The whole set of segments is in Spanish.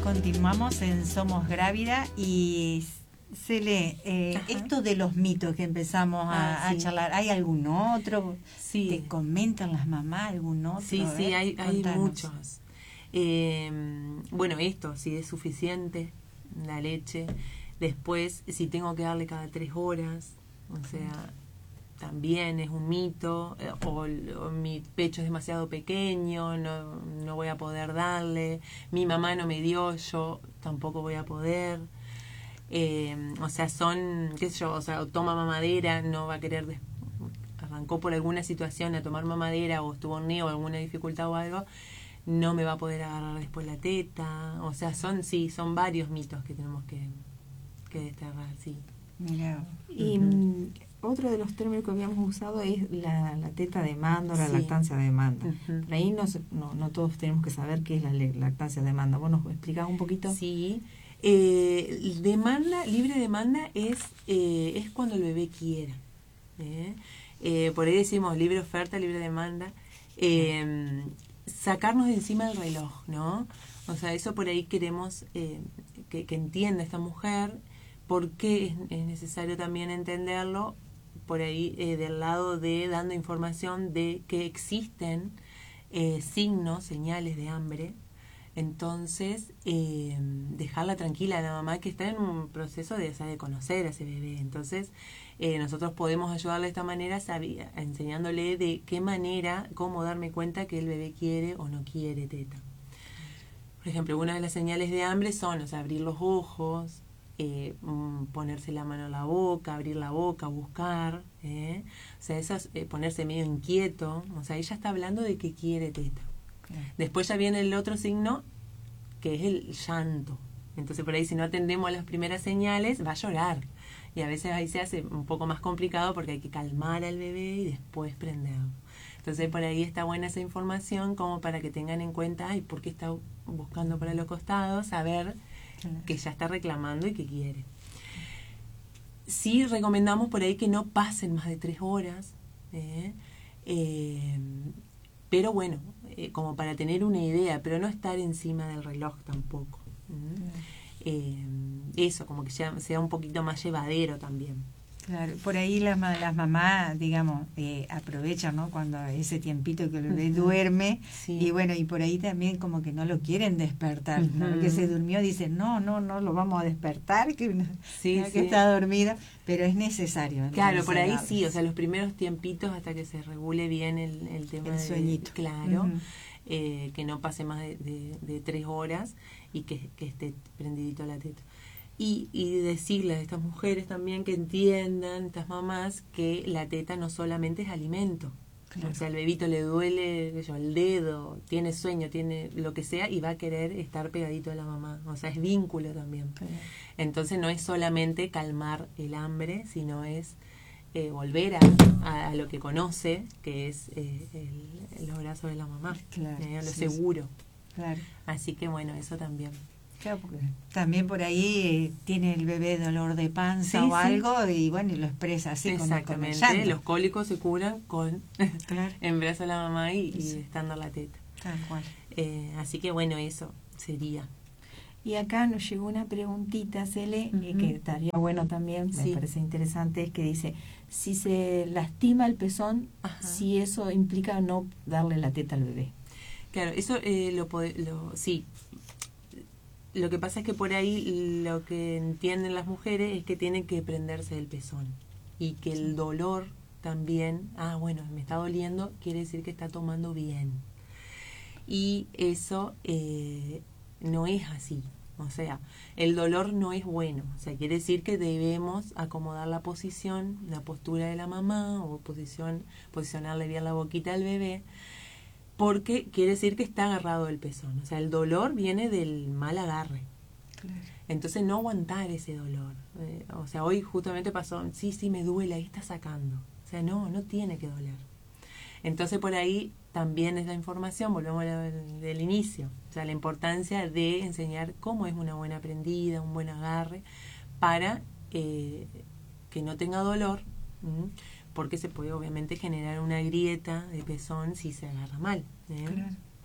Continuamos en Somos Grávida y Cele, esto de los mitos que empezamos a charlar, ¿hay algún otro? Sí. ¿Te comentan las mamás algún otro? Sí, sí, hay contanos. muchos. Bueno, esto, si es suficiente la leche. Después, si tengo que darle cada 3 horas, o sea, también es un mito. O mi pecho es demasiado pequeño, no voy a poder darle. Mi mamá no me dio, yo tampoco voy a poder. O sea, son, qué sé yo, o sea, toma mamadera, no va a querer, arrancó por alguna situación a tomar mamadera o estuvo en o alguna dificultad o algo, no me va a poder agarrar después la teta. O sea, son varios mitos que tenemos que desterrar, sí. Mirá. Y otro de los términos que habíamos usado es la teta de manda o la lactancia de manda. Por ahí no todos tenemos que saber qué es la lactancia de manda. ¿Vos nos explicás un poquito? Sí. Libre demanda es cuando el bebé quiera. Por ahí decimos libre oferta, libre demanda. Sacarnos de encima del reloj, ¿no? O sea, eso por ahí queremos que entienda esta mujer, porque es necesario también entenderlo por ahí del lado de dando información de que existen signos, señales de hambre. Entonces, dejarla tranquila a la mamá que está en un proceso de conocer a ese bebé. Entonces, nosotros podemos ayudarle de esta manera enseñándole de qué manera, cómo darme cuenta que el bebé quiere o no quiere teta. Por ejemplo, una de las señales de hambre son, o sea, abrir los ojos, ponerse la mano en la boca, abrir la boca, buscar, o sea, eso es ponerse medio inquieto. O sea, ella está hablando de que quiere teta. Después ya viene el otro signo, que es el llanto. Entonces por ahí, si no atendemos las primeras señales, va a llorar. Y a veces ahí se hace un poco más complicado porque hay que calmar al bebé y después prenderlo. Entonces por ahí está buena esa información como para que tengan en cuenta, ¿por qué está buscando para los costados? Saber que ya está reclamando y que quiere. Sí recomendamos por ahí que no pasen más de 3 horas. Pero bueno, como para tener una idea, pero no estar encima del reloj tampoco. Eso, como que sea un poquito más llevadero también. Claro, por ahí las mamás, digamos, aprovechan, ¿no? Cuando ese tiempito que el bebé duerme, y bueno, y por ahí también como que no lo quieren despertar, ¿no? Que se durmió, dicen, no lo vamos a despertar, que está dormida, pero es necesario. Claro, por ahí sí, o sea, los primeros tiempitos hasta que se regule bien el tema del sueñito. Claro, que no pase más de 3 horas y que esté prendidito la teta. Y decirle a estas mujeres también que entiendan, estas mamás, que la teta no solamente es alimento. Claro. O sea, al bebito le duele el dedo, tiene sueño, tiene lo que sea, y va a querer estar pegadito a la mamá. O sea, es vínculo también. Claro. Entonces no es solamente calmar el hambre, sino es volver a lo que conoce, que es los brazos de la mamá, lo seguro. Claro. Así que bueno, eso también. Claro, porque también por ahí tiene el bebé dolor de panza o algo, y bueno, y lo expresa así. Exactamente, con los cólicos se curan con en brazos de la mamá y estando la teta. Tal cual. Así que bueno, eso sería. Y acá nos llegó una preguntita, Cele, que estaría bueno también, me parece interesante, es que dice, si se lastima el pezón, si eso implica no darle la teta al bebé. Claro, eso sí. Lo que pasa es que por ahí lo que entienden las mujeres es que tienen que prenderse del pezón y que el dolor también, bueno, me está doliendo, quiere decir que está tomando bien. Y eso no es así. O sea, el dolor no es bueno. O sea, quiere decir que debemos acomodar la posición, la postura de la mamá, o posicionarle bien la boquita al bebé, porque quiere decir que está agarrado el pezón. O sea, el dolor viene del mal agarre. Claro. Entonces, no aguantar ese dolor. O sea, hoy justamente pasó, sí, me duele, ahí está sacando. O sea, no tiene que doler. Entonces, por ahí también es la información, volvemos del inicio. O sea, la importancia de enseñar cómo es una buena prendida, un buen agarre, para que no tenga dolor, porque se puede obviamente generar una grieta de pezón si se agarra mal. Claro.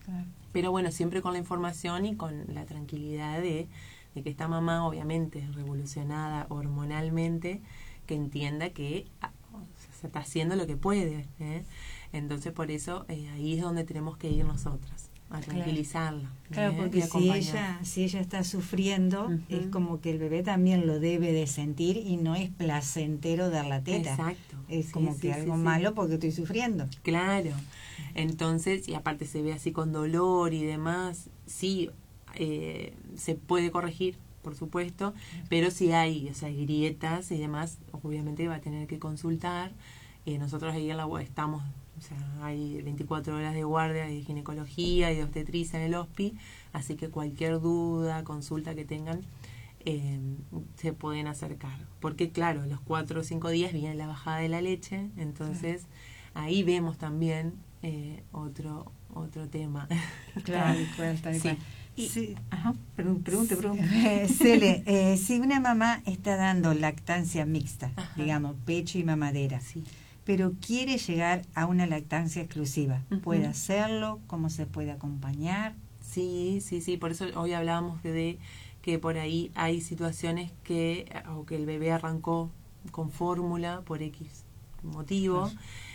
Claro. Pero bueno, siempre con la información y con la tranquilidad de que esta mamá, obviamente revolucionada hormonalmente, que entienda que se está haciendo lo que puede, ¿eh? Entonces por eso ahí es donde tenemos que ir nosotras, a tranquilizarla. Claro, porque si ella está sufriendo, es como que el bebé también lo debe de sentir y no es placentero dar la teta. Exacto. Es como que algo malo porque estoy sufriendo. Claro. Entonces, y aparte se ve así con dolor y demás, sí, se puede corregir, por supuesto, pero si hay, grietas y demás, obviamente va a tener que consultar. Nosotros ahí en la web estamos, hay 24 horas de guardia de ginecología y de obstetricia en el hospi, así que cualquier duda, consulta que tengan, se pueden acercar. Porque claro, a los 4 o 5 días viene la bajada de la leche, entonces ahí vemos también otro tema. Claro, tal cual. Sí. Ajá, pregunte. Cele, si una mamá está dando lactancia mixta, digamos, pecho y mamadera, pero quiere llegar a una lactancia exclusiva, ¿puede hacerlo? ¿Cómo se puede acompañar? Sí, por eso hoy hablábamos de que por ahí hay situaciones que el bebé arrancó con fórmula por X motivo,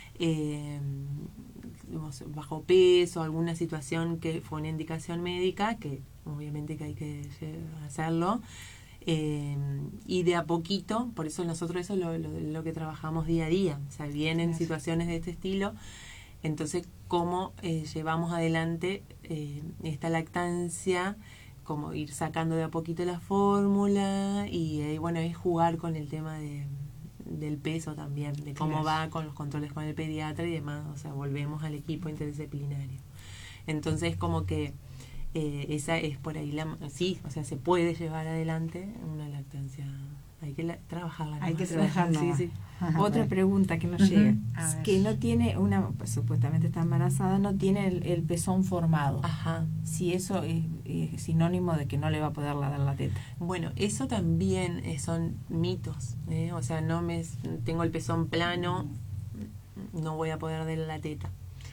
bajo peso, alguna situación que fue una indicación médica, que obviamente que hay que hacerlo, y de a poquito, por eso nosotros eso es lo que trabajamos día a día, vienen situaciones de este estilo, entonces cómo llevamos adelante esta lactancia, como ir sacando de a poquito la fórmula y bueno, es jugar con el tema del peso también, de cómo va con los controles con el pediatra y demás, volvemos al equipo interdisciplinario. Entonces como que esa es por ahí se puede llevar adelante una lactancia, hay que trabajarla. Hay que trabajarla. Sí. Otra pregunta que nos llega, que no tiene supuestamente está embarazada, no tiene el pezón formado. Ajá. Si eso es sinónimo de que no le va a poder dar la teta. Bueno, eso también son mitos, tengo el pezón plano, no voy a poder dar la teta.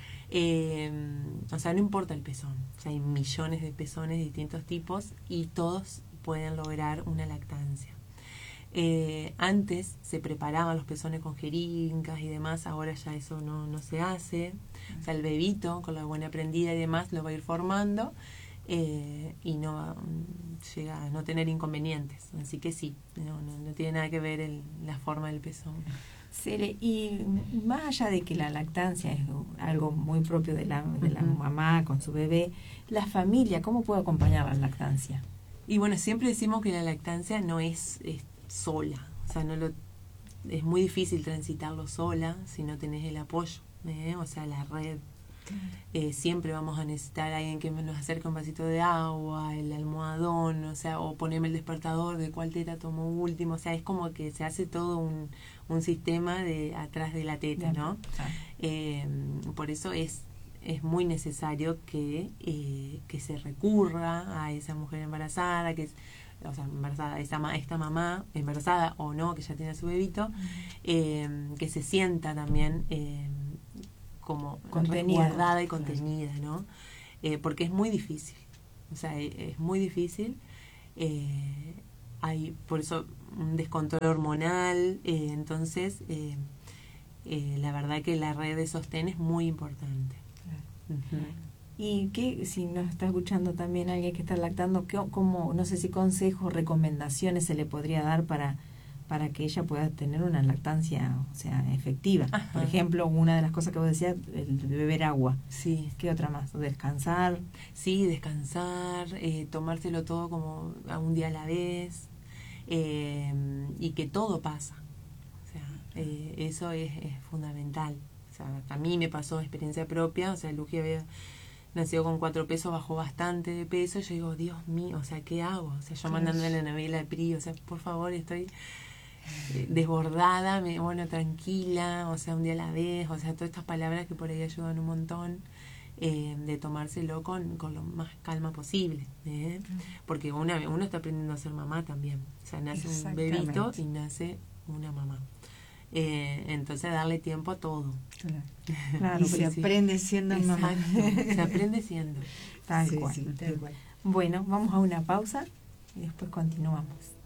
No importa el pezón, hay millones de pezones de distintos tipos y todos pueden lograr una lactancia. Antes se preparaban los pezones con jeringas y demás, ahora ya eso no se hace. El bebito con la buena prendida y demás lo va a ir formando y no llega a no tener inconvenientes. Así que sí, no tiene nada que ver la forma del pezón. Cele, y más allá de que la lactancia es algo muy propio de la mamá con su bebé, la familia, ¿cómo puede acompañar la lactancia? Y bueno, siempre decimos que la lactancia no es sola, es muy difícil transitarlo sola si no tenés el apoyo, la red. Siempre vamos a necesitar a alguien que nos acerque un vasito de agua, el almohadón, o ponerme el despertador de cuál teta tomo último, es como que se hace todo un sistema de atrás de la teta, ¿no? Por eso es muy necesario que se recurra a esa mujer embarazada, embarazada, esta mamá embarazada o no, que ya tiene a su bebito, que se sienta también como resguardada y contenida, ¿no? Porque es muy difícil, es muy difícil, hay por eso un descontrol hormonal, entonces la verdad que la red de sostén es muy importante. Claro. Y que si nos está escuchando también alguien que está lactando, ¿cómo, no sé si consejos, recomendaciones se le podría dar para que ella pueda tener una lactancia, efectiva? Ajá. Por ejemplo, una de las cosas que vos decías, el beber agua. Sí. ¿Qué otra más? ¿Descansar? Sí, descansar, tomárselo todo como a un día a la vez, y que todo pasa. Eso es fundamental. A mí me pasó experiencia propia, Luji había nació con 4 pesos, bajó bastante de peso, yo digo, Dios mío, ¿qué hago? Yo mandándole la novela de PRI, por favor, estoy desbordada, tranquila, un día a la vez, todas estas palabras que por ahí ayudan un montón, de tomárselo con lo más calma posible, porque uno está aprendiendo a ser mamá también, nace un bebito y nace una mamá. Entonces darle tiempo a todo. Claro, y se aprende siendo mamá. Se aprende siendo. Tal cual. Bueno, vamos a una pausa y después continuamos.